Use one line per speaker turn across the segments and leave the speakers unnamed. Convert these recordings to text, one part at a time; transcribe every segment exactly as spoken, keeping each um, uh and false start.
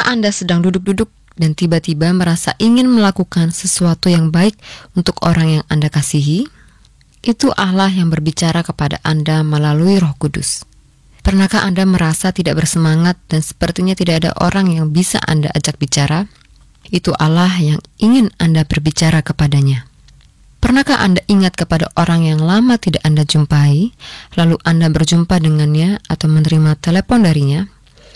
Anda sedang duduk-duduk dan tiba-tiba merasa ingin melakukan sesuatu yang baik untuk orang yang Anda kasihi, itu Allah yang berbicara kepada Anda melalui Roh Kudus. Pernahkah Anda merasa tidak bersemangat dan sepertinya tidak ada orang yang bisa Anda ajak bicara? Itu Allah yang ingin Anda berbicara kepadanya. Pernahkah Anda ingat kepada orang yang lama tidak Anda jumpai, lalu Anda berjumpa dengannya atau menerima telepon darinya?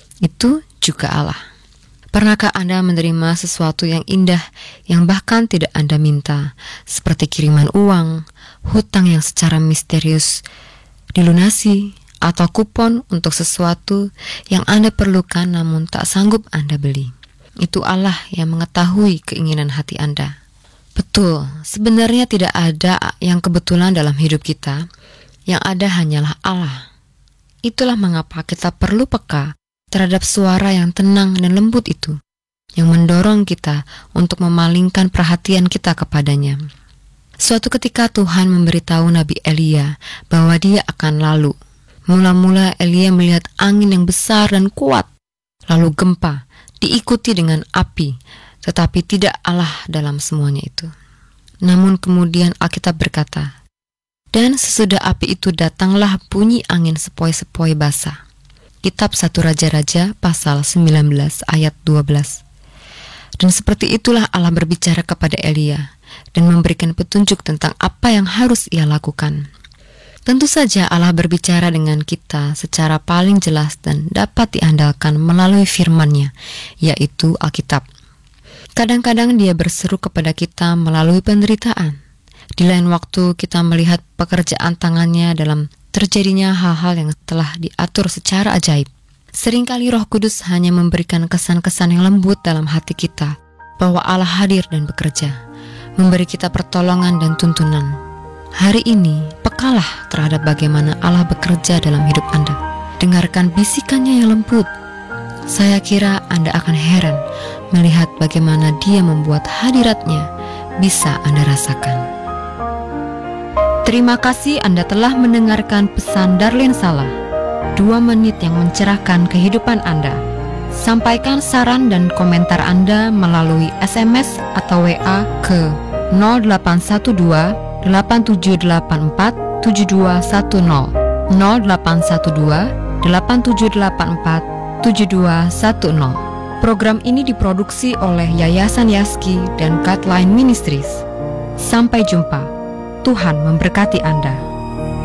Itu juga Allah. Pernahkah Anda menerima sesuatu yang indah yang bahkan tidak Anda minta, seperti kiriman uang, hutang yang secara misterius dilunasi, atau kupon untuk sesuatu yang Anda perlukan namun tak sanggup Anda beli? Itu Allah yang mengetahui keinginan hati Anda. Betul, sebenarnya tidak ada yang kebetulan dalam hidup kita, yang ada hanyalah Allah. Itulah mengapa kita perlu peka terhadap suara yang tenang dan lembut itu, yang mendorong kita untuk memalingkan perhatian kita kepadanya. Suatu ketika Tuhan memberitahu Nabi Elia bahwa dia akan lalu. Mula-mula Elia melihat angin yang besar dan kuat, lalu gempa, diikuti dengan api, tetapi tidak Allah dalam semuanya itu. Namun kemudian Alkitab berkata, dan sesudah api itu datanglah bunyi angin sepoi-sepoi basah. Kitab satu Raja-Raja pasal sembilan belas ayat dua belas. Dan seperti itulah Allah berbicara kepada Elia dan memberikan petunjuk tentang apa yang harus ia lakukan. Tentu saja Allah berbicara dengan kita secara paling jelas dan dapat diandalkan melalui firman-Nya, yaitu Alkitab. Kadang-kadang Dia berseru kepada kita melalui penderitaan. Di lain waktu kita melihat pekerjaan tangan-Nya dalam terjadinya hal-hal yang telah diatur secara ajaib. Seringkali Roh Kudus hanya memberikan kesan-kesan yang lembut dalam hati kita bahwa Allah hadir dan bekerja, memberi kita pertolongan dan tuntunan. Hari ini, pekalah terhadap bagaimana Allah bekerja dalam hidup Anda. Dengarkan bisikannya yang lembut. Saya kira Anda akan heran melihat bagaimana Dia membuat hadiratnya bisa Anda rasakan. Terima kasih Anda telah mendengarkan pesan Darlene Salah. Dua menit yang mencerahkan kehidupan Anda. Sampaikan saran dan komentar Anda melalui S M S atau W A ke nol delapan satu dua delapan tujuh delapan empat tujuh dua satu nol nol delapan satu dua delapan tujuh delapan empat tujuh dua satu nol. Program ini diproduksi oleh Yayasan Yaski dan Guideline Ministries. Sampai jumpa. Tuhan memberkati Anda.